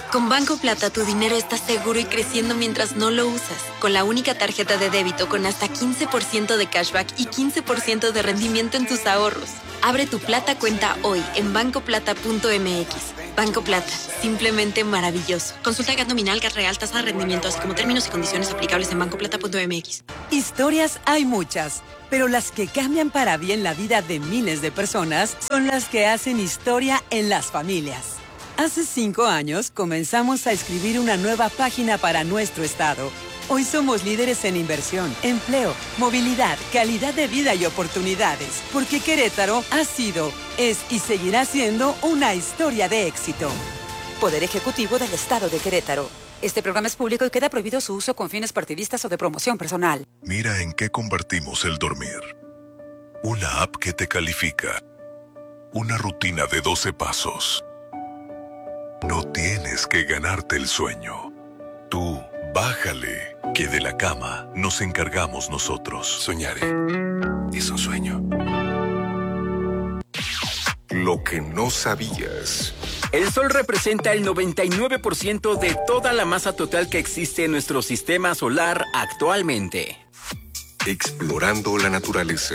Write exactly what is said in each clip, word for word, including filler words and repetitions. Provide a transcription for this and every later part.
Con Banco Plata tu dinero está seguro y creciendo mientras no lo usas. Con la única tarjeta de débito con hasta quince por ciento de cashback y quince por ciento de rendimiento en tus ahorros. Abre tu Plata cuenta hoy en banco plata punto m x. Banco Plata, simplemente maravilloso. Consulta G A T nominal, G A T real, tasa de rendimiento, así como términos y condiciones aplicables en banco plata punto m x. Historias hay muchas, pero las que cambian para bien la vida de miles de personas son las que hacen historia en las familias. Hace cinco años comenzamos a escribir una nueva página para nuestro estado. Hoy somos líderes en inversión, empleo, movilidad, calidad de vida y oportunidades, porque Querétaro ha sido, es y seguirá siendo una historia de éxito. Poder Ejecutivo del Estado de Querétaro. Este programa es público y queda prohibido su uso con fines partidistas o de promoción personal. Mira en qué convertimos el dormir. Una app que te califica. Una rutina de doce pasos. No tienes que ganarte el sueño. Tú, bájale, que de la cama nos encargamos nosotros. Soñaré. Es un sueño. Lo que no sabías. El Sol representa el noventa y nueve por ciento de toda la masa total que existe en nuestro sistema solar actualmente. Explorando la naturaleza.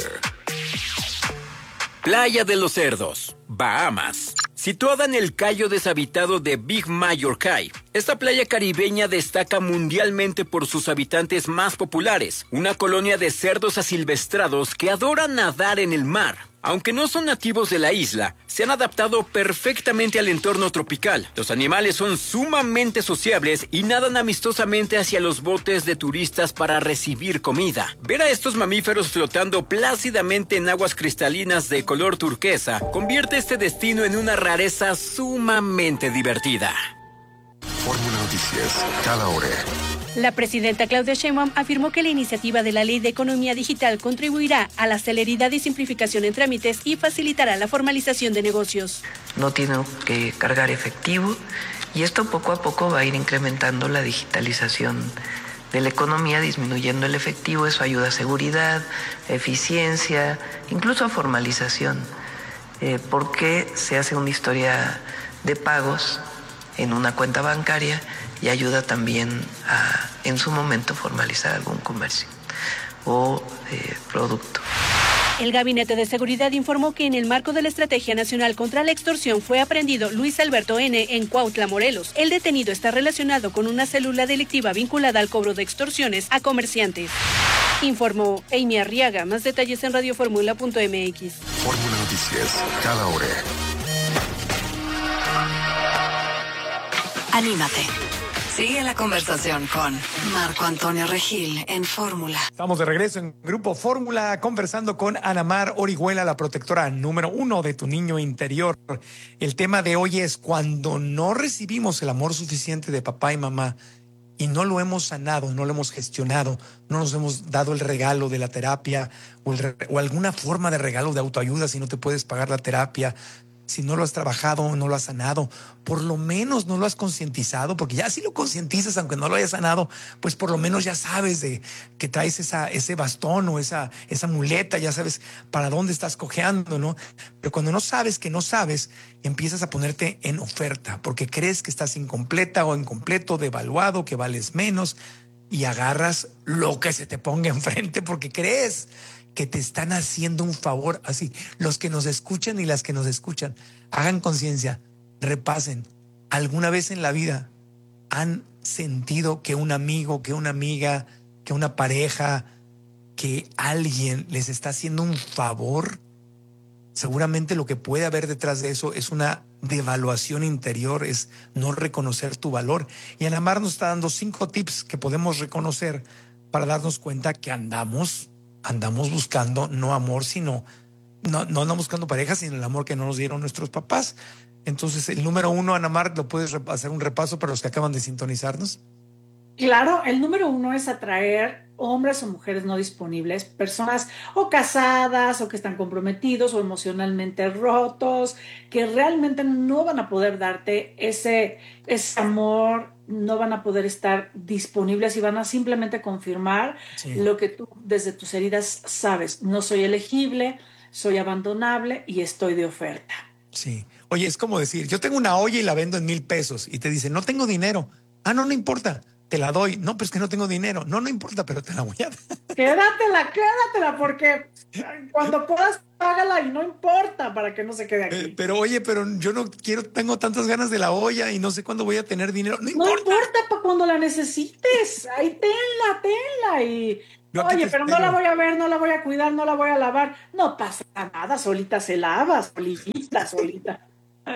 Playa de los Cerdos, Bahamas. Situada en el cayo deshabitado de Big Major Cay, esta playa caribeña destaca mundialmente por sus habitantes más populares, una colonia de cerdos asilvestrados que adoran nadar en el mar. Aunque no son nativos de la isla, se han adaptado perfectamente al entorno tropical. Los animales son sumamente sociables y nadan amistosamente hacia los botes de turistas para recibir comida. Ver a estos mamíferos flotando plácidamente en aguas cristalinas de color turquesa convierte este destino en una rareza sumamente divertida. Fórmula Noticias, cada hora. La presidenta Claudia Sheinbaum afirmó que la iniciativa de la Ley de Economía Digital contribuirá a la celeridad y simplificación en trámites y facilitará la formalización de negocios. No tiene que cargar efectivo y esto poco a poco va a ir incrementando la digitalización de la economía, disminuyendo el efectivo. Eso ayuda a seguridad, eficiencia, incluso a formalización, eh, porque se hace una historia de pagos en una cuenta bancaria y ayuda también a, en su momento, formalizar algún comercio o eh, producto. El Gabinete de Seguridad informó que en el marco de la Estrategia Nacional contra la Extorsión fue aprehendido Luis Alberto N. en Cuautla, Morelos. El detenido está relacionado con una célula delictiva vinculada al cobro de extorsiones a comerciantes. Informó Amy Arriaga. Más detalles en radio fórmula punto m x. Fórmula Noticias, cada hora. Anímate. Sigue la conversación con Marco Antonio Regil en Fórmula. Estamos de regreso en Grupo Fórmula conversando con Ana Mar Orihuela, la protectora número uno de tu niño interior. El tema de hoy es cuando no recibimos el amor suficiente de papá y mamá y no lo hemos sanado, no lo hemos gestionado, no nos hemos dado el regalo de la terapia o, el re- o alguna forma de regalo de autoayuda si no te puedes pagar la terapia. Si no lo has trabajado, no lo has sanado, por lo menos no lo has concientizado, porque ya si lo concientizas, aunque no lo hayas sanado, pues por lo menos ya sabes de que traes esa, ese bastón o esa, esa muleta, ya sabes para dónde estás cojeando, ¿no? Pero cuando no sabes que no sabes, empiezas a ponerte en oferta, porque crees que estás incompleta o incompleto, devaluado, que vales menos, y agarras lo que se te ponga enfrente, porque crees que te están haciendo un favor. Así, los que nos escuchan y las que nos escuchan, hagan conciencia, repasen. ¿Alguna vez en la vida han sentido que un amigo, que una amiga, que una pareja, que alguien les está haciendo un favor? Seguramente lo que puede haber detrás de eso es una devaluación interior, es no reconocer tu valor. Y Ana Mar nos está dando cinco tips que podemos reconocer para darnos cuenta que andamos Andamos buscando no amor, sino, no, no andamos buscando pareja, sino el amor que no nos dieron nuestros papás. Entonces, el número uno, Ana Mar, ¿lo puedes hacer un repaso para los que acaban de sintonizarnos? Claro, el número uno es atraer hombres o mujeres no disponibles, personas o casadas o que están comprometidos o emocionalmente rotos, que realmente no van a poder darte ese, ese amor, no van a poder estar disponibles y van a simplemente confirmar sí. lo que tú desde tus heridas sabes. No soy elegible, soy abandonable y estoy de oferta. Sí. Oye, es como decir, yo tengo una olla y la vendo en mil pesos y te dicen, no tengo dinero. Ah, no, no importa, te la doy. No, pero es que no tengo dinero. No, no importa, pero te la voy a dar. Quédatela, quédatela, porque cuando puedas, págala y no importa para que no se quede aquí. Eh, pero oye, pero yo no quiero, tengo tantas ganas de la olla y no sé cuándo voy a tener dinero. No No importa. importa para cuando la necesites. Ahí tenla, tenla. Y Yo aquí oye, te pero no espero. la voy a ver, no la voy a cuidar, no la voy a lavar. No pasa nada, solita se lava, solita, solita.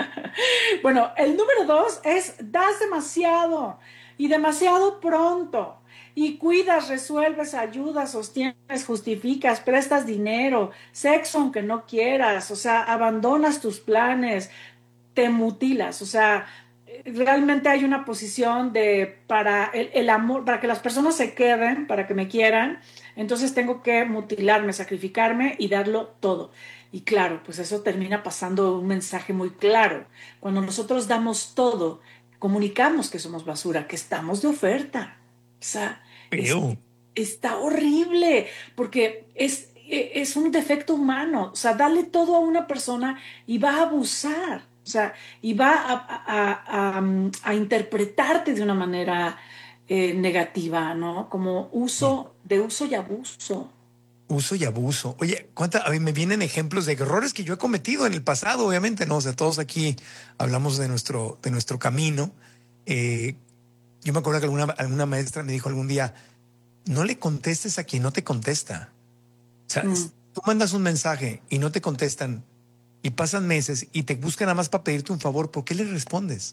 Bueno, el número dos es das demasiado y demasiado pronto. Y cuidas, resuelves, ayudas, sostienes, justificas, prestas dinero, sexo aunque no quieras, o sea, abandonas tus planes, te mutilas, o sea, realmente hay una posición de para el, el amor, para que las personas se queden, para que me quieran, entonces tengo que mutilarme, sacrificarme y darlo todo. Y claro, pues eso termina pasando un mensaje muy claro. Cuando nosotros damos todo, comunicamos que somos basura, que estamos de oferta. O sea, es, Ew. está horrible, porque es, es un defecto humano. O sea, dale todo a una persona y va a abusar. O sea, y va a, a, a, a interpretarte de una manera eh, negativa, ¿no? Como uso, de uso y abuso. Uso y abuso. Oye, ¿cuánta, a mí me vienen ejemplos de errores que yo he cometido en el pasado, obviamente, ¿no? O sea, todos aquí hablamos de nuestro, de nuestro camino. Eh, yo me acuerdo que alguna, alguna maestra me dijo algún día, no le contestes a quien no te contesta. O sea, Mm. tú mandas un mensaje y no te contestan y pasan meses y te buscan nada más para pedirte un favor, ¿por qué le respondes?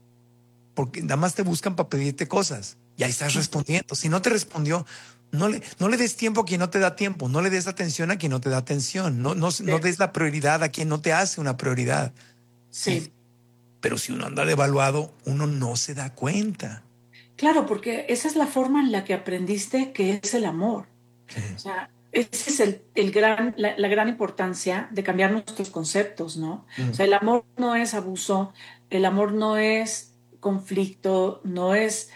Porque nada más te buscan para pedirte cosas y ahí estás respondiendo. Si no te respondió, no le, no le des tiempo a quien no te da tiempo, no le des atención a quien no te da atención, no, no, no des la prioridad a quien no te hace una prioridad. Sí. Pero si uno anda devaluado, uno no se da cuenta. Claro, porque esa es la forma en la que aprendiste que es el amor. Sí. O sea, esa es el, el gran, la, la gran importancia de cambiar nuestros conceptos, ¿no? Mm. O sea, el amor no es abuso, el amor no es conflicto, no es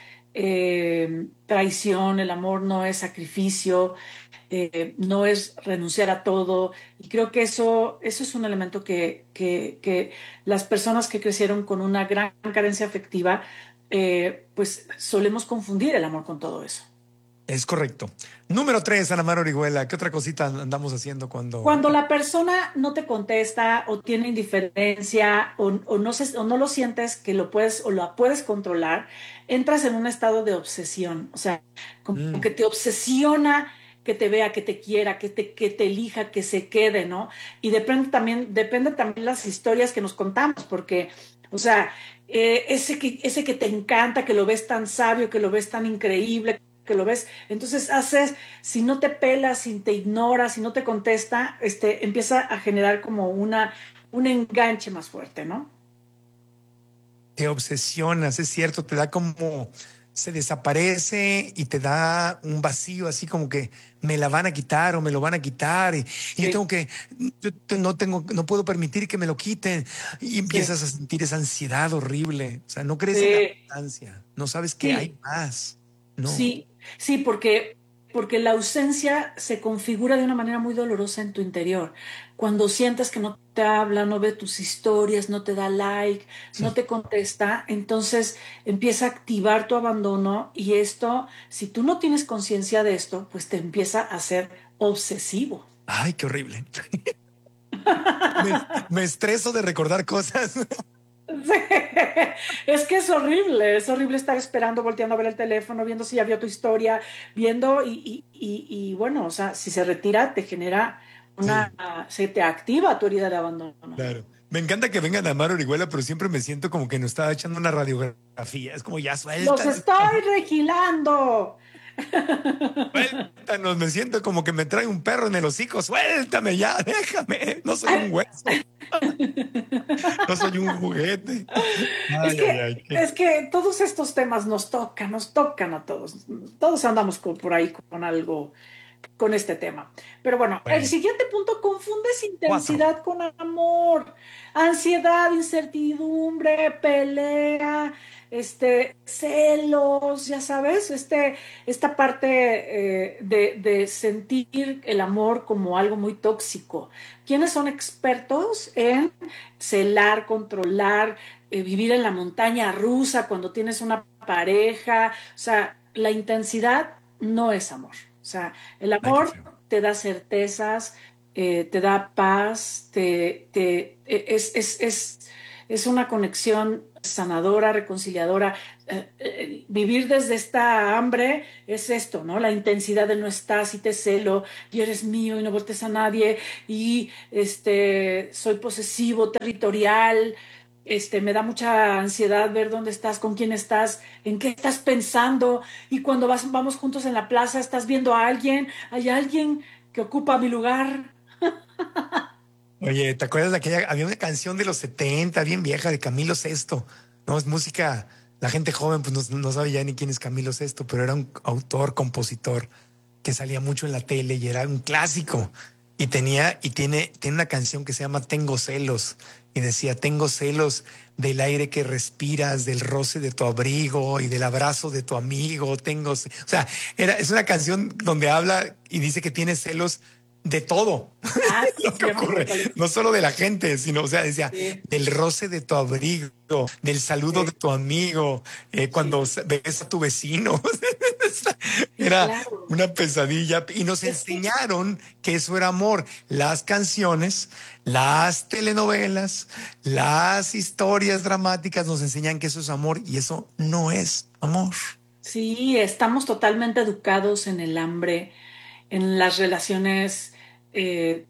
eh, traición, el amor no es sacrificio, eh, no es renunciar a todo. Y creo que eso, eso es un elemento que, que, que las personas que crecieron con una gran carencia afectiva, eh, pues solemos confundir el amor con todo eso. Es correcto. Número tres, Ana Mar Orihuela, ¿qué otra cosita andamos haciendo cuando... Cuando la persona no te contesta o tiene indiferencia o, o, no se, o no lo sientes que lo puedes o lo puedes controlar, entras en un estado de obsesión. O sea, como Mm. que te obsesiona que te vea, que te quiera, que te, que te elija, que se quede, ¿no? Y depende también, depende también las historias que nos contamos, porque, o sea, eh, ese, que, ese que te encanta, que lo ves tan sabio, que lo ves tan increíble, que lo ves, entonces haces, si no te pelas, si te ignora, si no te contesta, este, empieza a generar como una, un enganche más fuerte, ¿no? Te obsesionas, es cierto, te da como... se desaparece y te da un vacío así como que me la van a quitar o me lo van a quitar y, y Sí. yo tengo que, yo te- no tengo, no puedo permitir que me lo quiten y empiezas a sentir esa ansiedad horrible. O sea, no crees en la Sí. abundancia, no sabes que Sí. hay más. No. Sí, sí, porque, porque la ausencia se configura de una manera muy dolorosa en tu interior. Cuando sientes que no te habla, no ve tus historias, no te da like, Sí. no te contesta, entonces empieza a activar tu abandono y esto, si tú no tienes conciencia de esto, pues te empieza a hacer obsesivo. Ay, qué horrible. me, me estreso de recordar cosas. Sí. Es que es horrible, es horrible estar esperando, volteando a ver el teléfono, viendo si ya vio tu historia, viendo y, y, y, y bueno, o sea, si se retira te genera una, se te activa tu herida de abandono. Claro. Me encanta que vengan a Mar Orihuela, pero siempre me siento como que nos está echando una radiografía. Es como ya suelta. Los estoy regilando. Suéltanos, me siento como que me trae un perro en el hocico. Suéltame ya, déjame. No soy un hueso. No soy un juguete. Ay, Es que, ay, ay, qué- es que todos estos temas nos tocan, nos tocan a todos. Todos andamos con- por ahí con algo, con este tema. Pero bueno, Bueno. el siguiente punto, confundes intensidad con amor, ansiedad, incertidumbre, pelea, este, celos, ya sabes, este, esta parte eh, de, de sentir el amor como algo muy tóxico. ¿Quiénes son expertos en celar, controlar, eh, vivir en la montaña rusa cuando tienes una pareja? O sea, la intensidad no es amor. O sea, el amor te da certezas, eh, te da paz, te, te, es, es, es, es una conexión sanadora, reconciliadora. Eh, eh, vivir desde esta hambre es esto, ¿no? La intensidad de no estás y te celo y eres mío y no voltees a nadie y este, soy posesivo, territorial. Este, me da mucha ansiedad ver dónde estás, con quién estás, en qué estás pensando. Y cuando vas, vamos juntos en la plaza, estás viendo a alguien, hay alguien que ocupa mi lugar. Oye, ¿te acuerdas de aquella? Había una canción de los setenta, bien vieja, de Camilo Sesto. No, es música, la gente joven pues no, no sabe ya ni quién es Camilo Sesto, pero era un autor, compositor que salía mucho en la tele y era un clásico. Y tenía, y tiene, tiene una canción que se llama Tengo celos. Y decía, tengo celos del aire que respiras, del roce de tu abrigo y del abrazo de tu amigo. Tengo, ce-". O sea, era, es una canción donde habla y dice que tiene celos de todo. Ah, sí, Lo que ocurre, no solo de la gente, sino, o sea, decía, sí, del roce de tu abrigo, del saludo sí, de tu amigo, eh, cuando sí, ves a tu vecino. Era claro, una pesadilla. Y nos enseñaron que eso era amor. Las canciones, las telenovelas, las historias dramáticas nos enseñan que eso es amor y eso no es amor. Sí, estamos totalmente educados en el hambre, en las relaciones eh,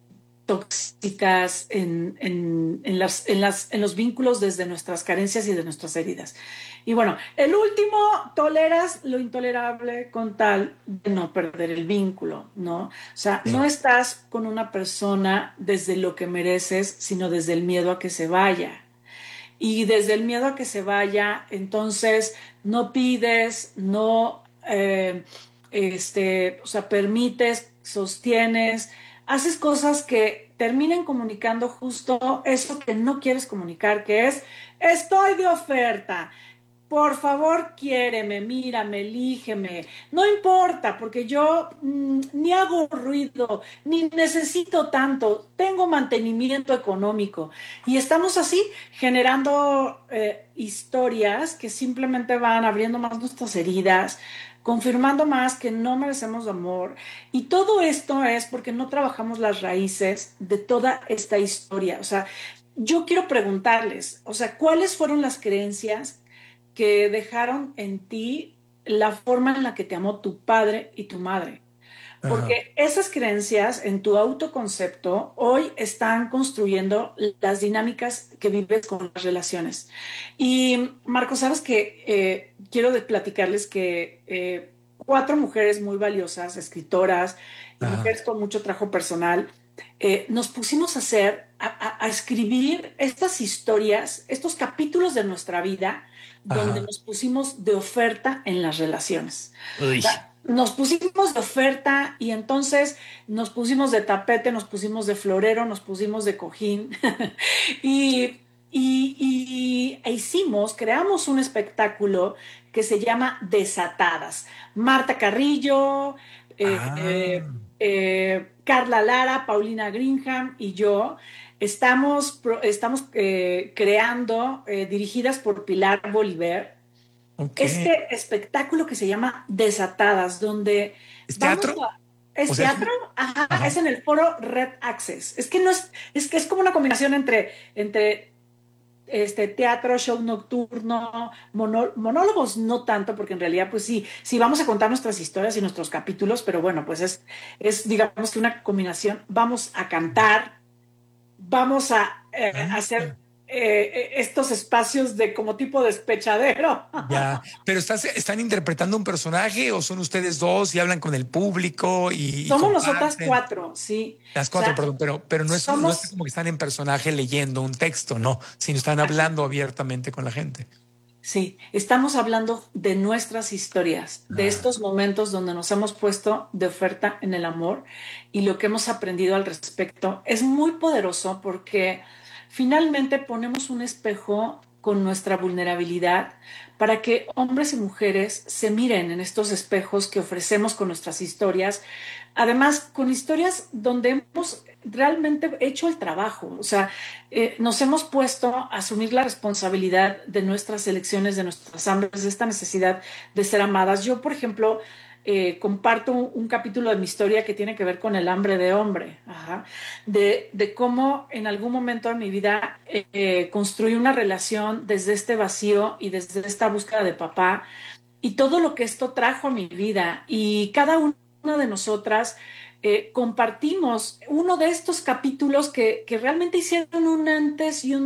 tóxicas, en, en, en, las, en, las, en los vínculos desde nuestras carencias y de nuestras heridas. Y bueno, el último, toleras lo intolerable con tal de no perder el vínculo, ¿no? O sea, no estás con una persona desde lo que mereces, sino desde el miedo a que se vaya. Y desde el miedo a que se vaya, entonces no pides, no... Eh, Este, o sea, permites, sostienes, haces cosas que terminen comunicando justo eso que no quieres comunicar, que es, estoy de oferta, por favor quiéreme, mírame, elígeme, no importa, porque yo mmm, ni hago ruido, ni necesito tanto, tengo mantenimiento económico, y estamos así generando eh, historias que simplemente van abriendo más nuestras heridas, confirmando más que no merecemos amor. Y todo esto es porque no trabajamos las raíces de toda esta historia. O sea, yo quiero preguntarles, o sea, ¿cuáles fueron las creencias que dejaron en ti la forma en la que te amó tu padre y tu madre? Porque Ajá. esas creencias en tu autoconcepto hoy están construyendo las dinámicas que vives con las relaciones. Y Marco, sabes que eh, quiero de platicarles que eh, cuatro mujeres muy valiosas, escritoras, y mujeres con mucho trabajo personal, eh, nos pusimos a hacer, a, a, a escribir estas historias, estos capítulos de nuestra vida, donde Ajá. nos pusimos de oferta en las relaciones. Uy. O sea, nos pusimos de oferta y entonces nos pusimos de tapete, nos pusimos de florero, nos pusimos de cojín y, y, y e hicimos, creamos un espectáculo que se llama Desatadas. Marta Carrillo, eh, ah. eh, eh, Carla Lara, Paulina Greenham y yo estamos, estamos eh, creando, eh, dirigidas por Pilar Bolívar, okay. este espectáculo que se llama Desatadas, donde... ¿Es teatro? A, ¿Es o sea, teatro? Ajá, ajá. Es en el foro Red Access. Es que no es, es que es como una combinación entre, entre este, teatro, show nocturno, monó, monólogos no tanto, porque en realidad pues sí, sí vamos a contar nuestras historias y nuestros capítulos, pero bueno, pues es, es digamos que una combinación. Vamos a cantar, vamos a eh, ah. hacer... Eh, estos espacios de como tipo despechadero. Ya, pero estás, ¿están interpretando un personaje o son ustedes dos y hablan con el público? Y, Somos y nosotras cuatro, sí. Las cuatro, o sea, perdón, pero, pero no, es, somos, no es como que están en personaje leyendo un texto, no, sino están hablando abiertamente con la gente. Sí, estamos hablando de nuestras historias, de ah. estos momentos donde nos hemos puesto de oferta en el amor y lo que hemos aprendido al respecto. Es muy poderoso porque... finalmente ponemos un espejo con nuestra vulnerabilidad, para que hombres y mujeres se miren en estos espejos que ofrecemos con nuestras historias, además con historias donde hemos realmente hecho el trabajo, o sea, eh, nos hemos puesto a asumir la responsabilidad de nuestras elecciones, de nuestras hambres, de esta necesidad de ser amadas. Yo, por ejemplo, Eh, comparto un, un capítulo de mi historia que tiene que ver con el hambre de hombre, ajá, de, de cómo en algún momento de mi vida eh, eh, construí una relación desde este vacío y desde esta búsqueda de papá y todo lo que esto trajo a mi vida, y cada una de nosotras eh, compartimos uno de estos capítulos que, que realmente hicieron un antes y un